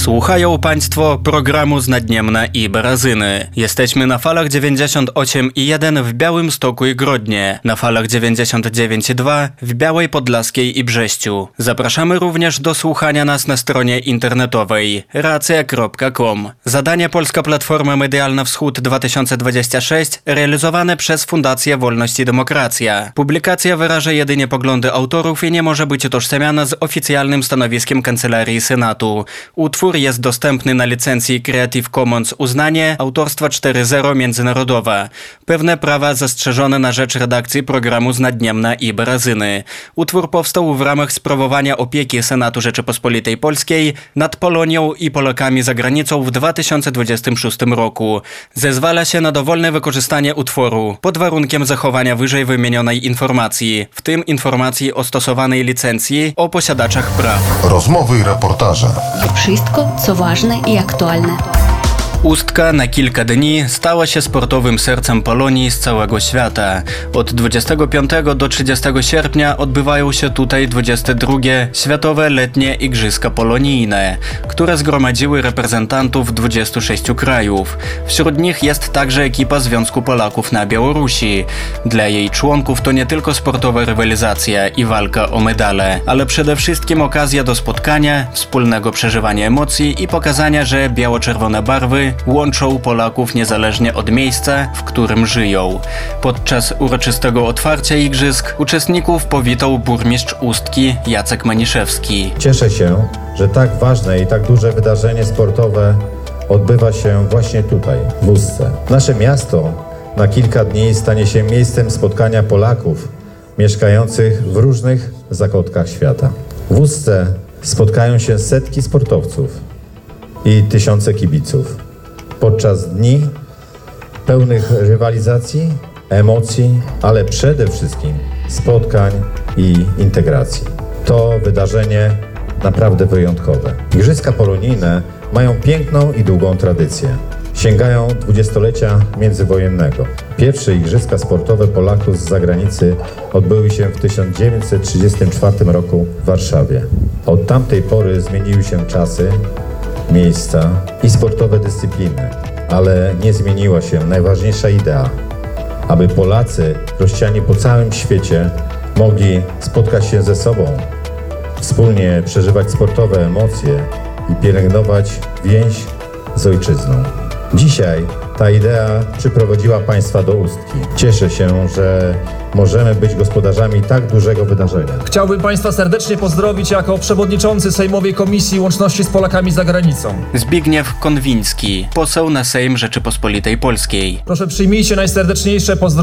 Słuchają Państwo programu z Nadniemna i Barazyny. Jesteśmy na falach 98,1 w Białymstoku i Grodnie, na falach 99,2 w Białej Podlaskiej i Brześciu. Zapraszamy również do słuchania nas na stronie internetowej racja.com. Zadanie Polska Platforma Medialna Wschód 2026 realizowane przez Fundację Wolność i Demokracja. Publikacja wyraża jedynie poglądy autorów i nie może być utożsamiana z oficjalnym stanowiskiem Kancelarii Senatu. Utwór jest dostępny na licencji Creative Commons uznanie autorstwa 4.0 międzynarodowa. Pewne prawa zastrzeżone na rzecz redakcji programu z Nadniemna i Barazyny. Utwór powstał w ramach sprawowania opieki Senatu Rzeczypospolitej Polskiej nad Polonią i Polakami za granicą w 2026 roku. Zezwala się na dowolne wykorzystanie utworu pod warunkiem zachowania wyżej wymienionej informacji, w tym informacji o stosowanej licencji o posiadaczach praw. Rozmowy i reportaże. Wszystko, co ważne i aktualne. Ustka na kilka dni stała się sportowym sercem Polonii z całego świata. Od 25 do 30 sierpnia odbywają się tutaj 22. Światowe Letnie Igrzyska Polonijne, które zgromadziły reprezentantów 26 krajów. Wśród nich jest także ekipa Związku Polaków na Białorusi. Dla jej członków to nie tylko sportowa rywalizacja i walka o medale, ale przede wszystkim okazja do spotkania, wspólnego przeżywania emocji i pokazania, że biało-czerwone barwy łączą Polaków niezależnie od miejsca, w którym żyją. Podczas uroczystego otwarcia igrzysk uczestników powitał burmistrz Ustki Jacek Maniszewski. Cieszę się, że tak ważne i tak duże wydarzenie sportowe odbywa się właśnie tutaj, w Ustce. Nasze miasto na kilka dni stanie się miejscem spotkania Polaków mieszkających w różnych zakątkach świata. W Ustce spotkają się setki sportowców i tysiące kibiców. Podczas dni pełnych rywalizacji, emocji, ale przede wszystkim spotkań i integracji. To wydarzenie naprawdę wyjątkowe. Igrzyska polonijne mają piękną i długą tradycję. Sięgają dwudziestolecia międzywojennego. Pierwsze igrzyska sportowe Polaków z zagranicy odbyły się w 1934 roku w Warszawie. Od tamtej pory zmieniły się czasy, miejsca i sportowe dyscypliny, ale nie zmieniła się najważniejsza idea, aby Polacy rozsiani po całym świecie mogli spotkać się ze sobą, wspólnie przeżywać sportowe emocje i pielęgnować więź z ojczyzną. Dzisiaj ta idea przyprowadziła Państwa do Ustki. Cieszę się, że możemy być gospodarzami tak dużego wydarzenia. Chciałbym Państwa serdecznie pozdrowić jako przewodniczący Sejmowej Komisji Łączności z Polakami za Granicą. Zbigniew Konwiński, poseł na Sejm Rzeczypospolitej Polskiej. Proszę przyjmijcie najserdeczniejsze pozdrowienia